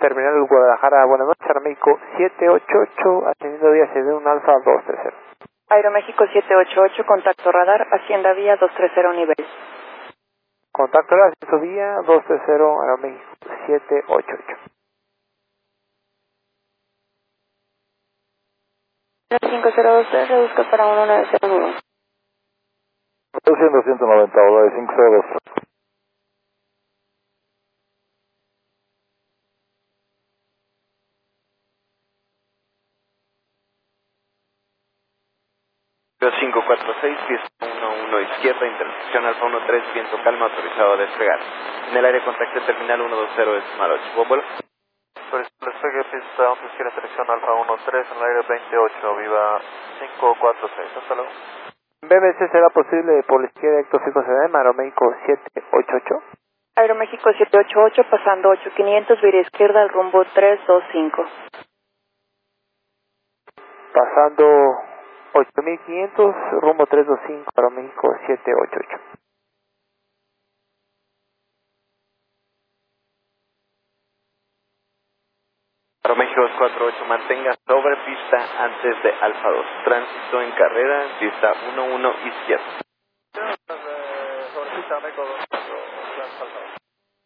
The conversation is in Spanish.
Terminal Guadalajara, buenas noches, Aeroméxico 788, atendiendo vía CD1 Alfa 230. Aeroméxico 788, contacto radar, Hacienda Vía 230 nivel. Contacto radar, Hacienda Vía 230, Aeroméxico 788. 5023, reduzca para 1901. Reduciendo 190, hola de 502. Yo 546, pista 11 izquierda, intersección Alfa 13, viento calma, autorizado a despegar. En el aire contacto terminal 120 decimal 8. ¿Buen vuelo? Despegue pista 11 izquierda, intersección Alfa 13, en el aire 28, viva 546, hasta luego. BBC será posible por la izquierda, Héctor Fico CDM, Aeroméxico 788. Aeroméxico 788, pasando 8500, vía izquierda al rumbo 325. Pasando 8500, rumbo 325, Aeroméxico 788. Aeroméxico 248, mantenga sobre pista antes de Alfa 2. Tránsito en carrera, pista 11 izquierda. Sobre pista, México 2.